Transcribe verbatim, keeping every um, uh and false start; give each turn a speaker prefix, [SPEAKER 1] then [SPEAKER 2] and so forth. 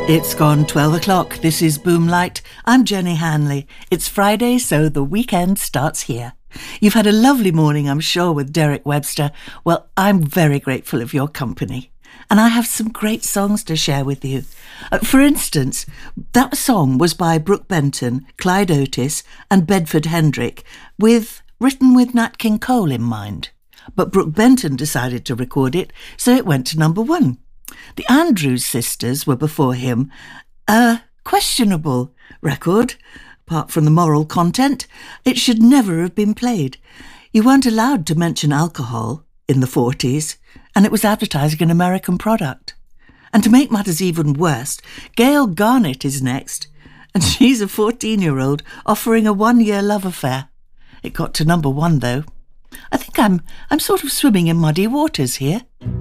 [SPEAKER 1] It's gone twelve o'clock. This is Boomlight. I'm Jenny Hanley. It's Friday, so the weekend starts here. You've had a lovely morning, I'm sure, with Derek Webster. Well, I'm very grateful of your company. And I have some great songs to share with you. Uh, for instance, that song was by Brooke Benton, Clyde Otis and Bedford Hendrick, with written with Nat King Cole in mind. But Brooke Benton decided to record it, so it went to number one. The Andrews Sisters were before him. A questionable record, apart from the moral content. It should never have been played. You weren't allowed to mention alcohol in the forties, and it was advertising an American product. And to make matters even worse, Gail Garnett is next, and she's a fourteen-year-old offering a one-year love affair. It got to number one, though. I think I'm I'm sort of swimming in muddy waters here.